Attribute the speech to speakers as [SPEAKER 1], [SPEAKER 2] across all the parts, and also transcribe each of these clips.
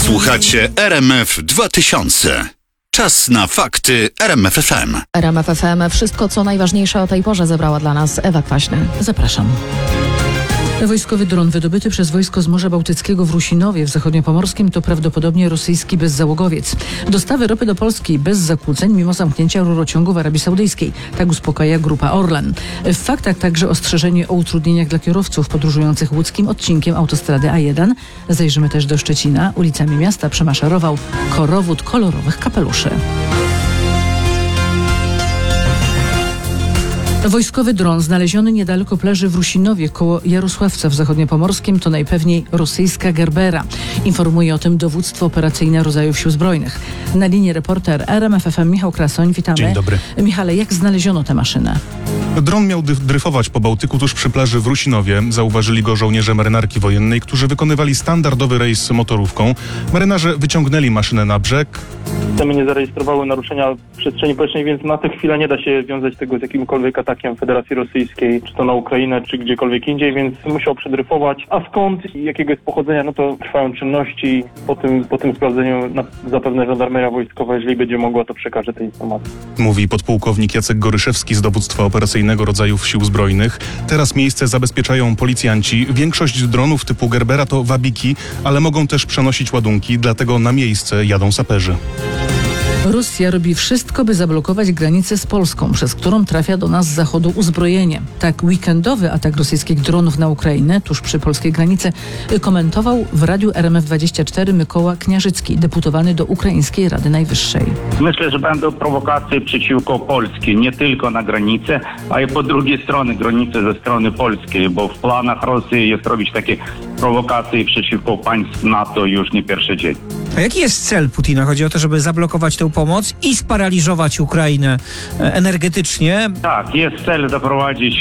[SPEAKER 1] Słuchacie RMF 2000. Czas na fakty RMF FM.
[SPEAKER 2] RMF FM. Wszystko, co najważniejsze o tej porze zebrała dla nas Ewa Kwaśny. Zapraszam. Wojskowy dron wydobyty przez wojsko z Morza Bałtyckiego w Rusinowie w zachodniopomorskim to prawdopodobnie rosyjski bezzałogowiec. Dostawy ropy do Polski bez zakłóceń mimo zamknięcia rurociągu w Arabii Saudyjskiej. Tak uspokaja Grupa Orlen. W faktach także ostrzeżenie o utrudnieniach dla kierowców podróżujących łódzkim odcinkiem autostrady A1. Zajrzymy też do Szczecina. Ulicami miasta przemaszerował korowód kolorowych kapeluszy. Wojskowy dron znaleziony niedaleko plaży w Rusinowie koło Jarosławca w zachodniopomorskim to najpewniej rosyjska Gerbera. Informuje o tym dowództwo operacyjne rodzajów Sił Zbrojnych. Na linii reporter RMF FM Michał Krasoń. Witamy.
[SPEAKER 3] Dzień dobry.
[SPEAKER 2] Michale, jak znaleziono tę maszynę?
[SPEAKER 3] Dron miał dryfować po Bałtyku tuż przy plaży w Rusinowie. Zauważyli go żołnierze marynarki wojennej, którzy wykonywali standardowy rejs motorówką. Marynarze wyciągnęli maszynę na brzeg.
[SPEAKER 4] Systemy nie zarejestrowały naruszenia przestrzeni powietrznej, więc na tę chwilę nie da się wiązać tego z jakimkolwiek atakiem Federacji Rosyjskiej, czy to na Ukrainę, czy gdziekolwiek indziej, więc musiał przedryfować. A skąd i jakiego jest pochodzenia, no to trwają czynności. Po tym sprawdzeniu zapewne żandarmeria wojskowa, jeżeli będzie mogła, to przekaże te informacje.
[SPEAKER 3] Mówi podpułkownik Jacek Goryszewski z dowództwa operacyjnego rodzajów Sił Zbrojnych. Teraz miejsce zabezpieczają policjanci. Większość dronów typu Gerbera to wabiki, ale mogą też przenosić ładunki, dlatego na miejsce jadą saperzy.
[SPEAKER 2] Rosja robi wszystko, by zablokować granicę z Polską, przez którą trafia do nas z zachodu uzbrojenie. Tak weekendowy atak rosyjskich dronów na Ukrainę, tuż przy polskiej granicy, komentował w radiu RMF24 Mykoła Kniarzycki, deputowany do Ukraińskiej Rady Najwyższej.
[SPEAKER 5] Myślę, że będą prowokacje przeciwko Polsce, nie tylko na granicy, a i po drugiej stronie granicy ze strony polskiej, bo w planach Rosji jest robić takie prowokacje przeciwko państw NATO już nie pierwszy dzień.
[SPEAKER 6] A jaki jest cel Putina? Chodzi o to, żeby zablokować tę pomoc i sparaliżować Ukrainę energetycznie?
[SPEAKER 5] Tak, jest cel doprowadzić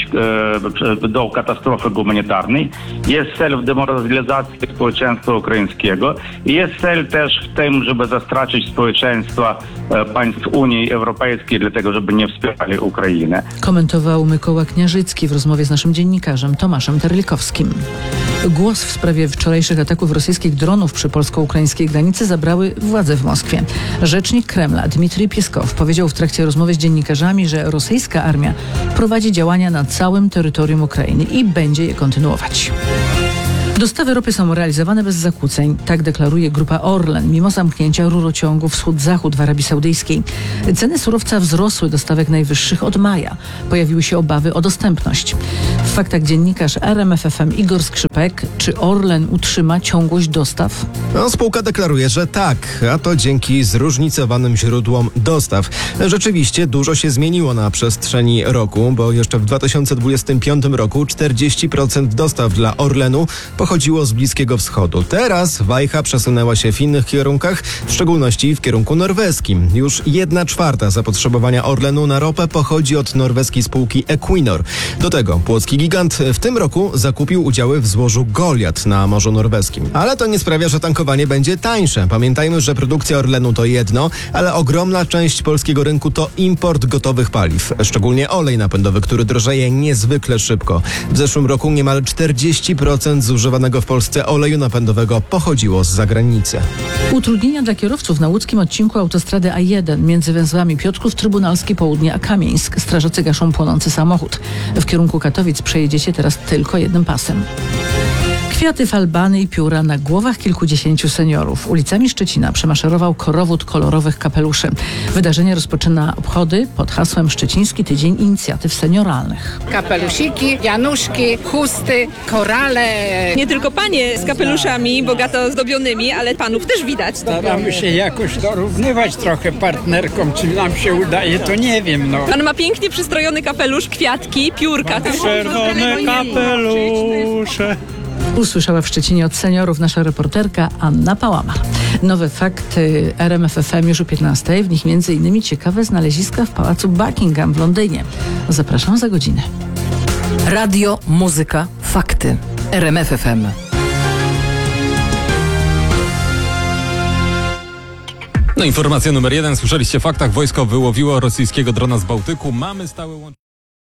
[SPEAKER 5] do katastrofy humanitarnej, jest cel w demoralizacji społeczeństwa ukraińskiego i jest cel też w tym, żeby zastraszyć społeczeństwa państw Unii Europejskiej, dlatego żeby nie wspierali Ukrainy.
[SPEAKER 2] Komentował Mykoła Kniarzycki w rozmowie z naszym dziennikarzem Tomaszem Terlikowskim. Głos w sprawie wczorajszych ataków rosyjskich dronów przy polsko-ukraińskiej granicy zabrały władze w Moskwie. Rzecznik Kremla Dmitrij Pieskow powiedział w trakcie rozmowy z dziennikarzami, że rosyjska armia prowadzi działania na całym terytorium Ukrainy i będzie je kontynuować. Dostawy ropy są realizowane bez zakłóceń, tak deklaruje Grupa Orlen, mimo zamknięcia rurociągu wschód-zachód w Arabii Saudyjskiej. Ceny surowca wzrosły do stawek najwyższych od maja. Pojawiły się obawy o dostępność. W faktach dziennikarz RMF FM Igor Skrzypek. Czy Orlen utrzyma ciągłość dostaw?
[SPEAKER 7] Spółka deklaruje, że tak, a to dzięki zróżnicowanym źródłom dostaw. Rzeczywiście dużo się zmieniło na przestrzeni roku, bo jeszcze w 2025 roku 40% dostaw dla Orlenu pochodziło z Bliskiego Wschodu. Teraz wajcha przesunęła się w innych kierunkach, w szczególności w kierunku norweskim. Już 1/4 zapotrzebowania Orlenu na ropę pochodzi od norweskiej spółki Equinor. Do tego płocki gigant w tym roku zakupił udziały w złożu Goliat na Morzu Norweskim. Ale to nie sprawia, że tankowanie będzie tańsze. Pamiętajmy, że produkcja Orlenu to jedno, ale ogromna część polskiego rynku to import gotowych paliw. Szczególnie olej napędowy, który drożeje niezwykle szybko. W zeszłym roku niemal 40% zużywanego w Polsce oleju napędowego pochodziło z zagranicy.
[SPEAKER 2] Utrudnienia dla kierowców na łódzkim odcinku autostrady A1 między węzłami Piotrków Trybunalski Południe a Kamieńsk. Strażacy gaszą płonący samochód. W kierunku Katowic przejedziecie teraz tylko jednym pasem. Kwiaty, falbany i pióra na głowach kilkudziesięciu seniorów. Ulicami Szczecina przemaszerował korowód kolorowych kapeluszy. Wydarzenie rozpoczyna obchody pod hasłem Szczeciński Tydzień Inicjatyw Senioralnych.
[SPEAKER 8] Kapelusiki, januszki, chusty, korale.
[SPEAKER 9] Nie tylko panie z kapeluszami bogato zdobionymi, ale panów też widać.
[SPEAKER 10] Staramy się jakoś dorównywać trochę partnerkom. Czy nam się udaje, to nie wiem.
[SPEAKER 9] Pan ma pięknie przystrojony kapelusz, kwiatki, piórka.
[SPEAKER 10] Czerwone kapelusze.
[SPEAKER 2] Usłyszała w Szczecinie od seniorów nasza reporterka Anna Pałamar. Nowe fakty RMF FM już o 15:00. W nich m.in. ciekawe znaleziska w Pałacu Buckingham w Londynie. Zapraszam za godzinę.
[SPEAKER 11] Radio, muzyka, fakty. RMF FM.
[SPEAKER 12] No informacja numer 1. Słyszeliście w faktach. Wojsko wyłowiło rosyjskiego drona z Bałtyku. Mamy stałe łączenie.